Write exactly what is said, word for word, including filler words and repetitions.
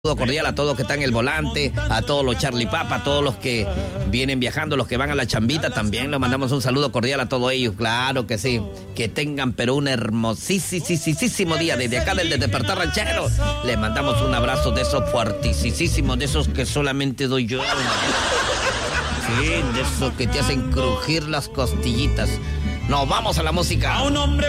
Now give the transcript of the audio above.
saludo cordial a todos los que están en el volante, a todos los Charlie Papa, a todos los que vienen viajando, los que van a la chambita, también les mandamos un saludo cordial a todos ellos, claro que sí, que tengan pero un hermosísimo día, desde acá del Despertar Ranchero, les mandamos un abrazo de esos fuertísimos, de esos que solamente doy yo, sí, de esos que te hacen crujir las costillitas. Nos vamos a la música. A un hombre